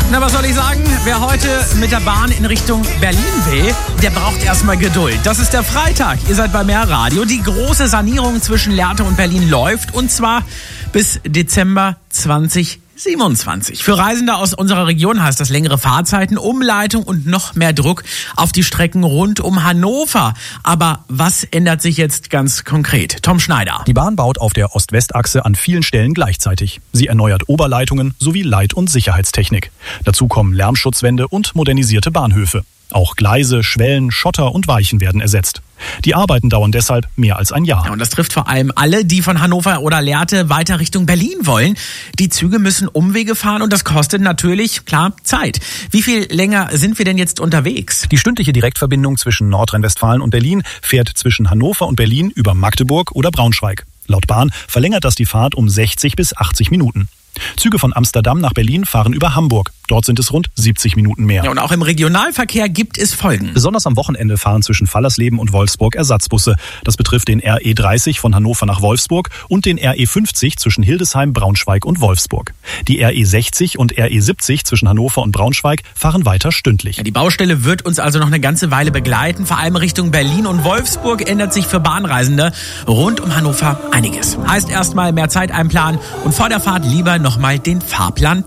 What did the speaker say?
Na, was soll ich sagen? Wer heute mit der Bahn in Richtung Berlin will, der braucht erstmal Geduld. Das ist der Freitag. Ihr seid bei Mehr Radio. Die große Sanierung zwischen Lehrte und Berlin läuft, und zwar bis Dezember 2027. Für Reisende aus unserer Region heißt das längere Fahrzeiten, Umleitung und noch mehr Druck auf die Strecken rund um Hannover. Aber was ändert sich jetzt ganz konkret? Tom Schneider. Die Bahn baut auf der Ost-West-Achse an vielen Stellen gleichzeitig. Sie erneuert Oberleitungen sowie Leit- und Sicherheitstechnik. Dazu kommen Lärmschutzwände und modernisierte Bahnhöfe. Auch Gleise, Schwellen, Schotter und Weichen werden ersetzt. Die Arbeiten dauern deshalb mehr als ein Jahr. Ja, und das trifft vor allem alle, die von Hannover oder Lehrte weiter Richtung Berlin wollen. Die Züge müssen Umwege fahren und das kostet natürlich, klar, Zeit. Wie viel länger sind wir denn jetzt unterwegs? Die stündliche Direktverbindung zwischen Nordrhein-Westfalen und Berlin fährt zwischen Hannover und Berlin über Magdeburg oder Braunschweig. Laut Bahn verlängert das die Fahrt um 60 bis 80 Minuten. Züge von Amsterdam nach Berlin fahren über Hamburg. Dort sind es rund 70 Minuten mehr. Ja, und auch im Regionalverkehr gibt es Folgen. Besonders am Wochenende fahren zwischen Fallersleben und Wolfsburg Ersatzbusse. Das betrifft den RE 30 von Hannover nach Wolfsburg und den RE 50 zwischen Hildesheim, Braunschweig und Wolfsburg. Die RE 60 und RE 70 zwischen Hannover und Braunschweig fahren weiter stündlich. Ja, die Baustelle wird uns also noch eine ganze Weile begleiten. Vor allem Richtung Berlin und Wolfsburg ändert sich für Bahnreisende rund um Hannover einiges. Heißt erstmal mehr Zeit einplanen und vor der Fahrt lieber nochmal den Fahrplan